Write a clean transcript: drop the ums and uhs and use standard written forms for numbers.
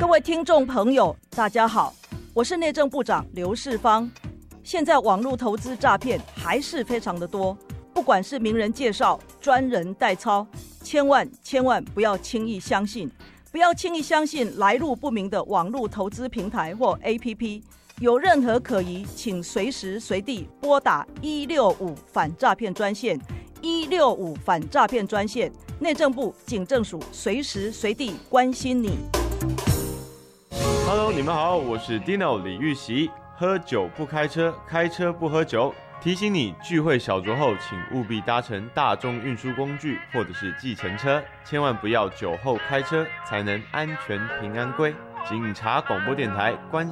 位听众朋友，大家好，我是内政部长刘世芳。现在网络投资诈骗还是非常的多，不管是名人介绍、专人代操，千万不要轻易相信，不要轻易相信来路不明的网络投资平台或 APP。有任何可疑，请随时随地拨打165反诈骗专线，165反诈骗专线，内政部警政署随时随地关心你。 Hello， 你们好，我是 Dino 李玉玺。喝酒不开车，开车不喝酒。提醒你，聚会小酌后，请务必搭乘大众运输工具或者是计程车，千万不要酒后开车，才能安全平安归。警察广播电台关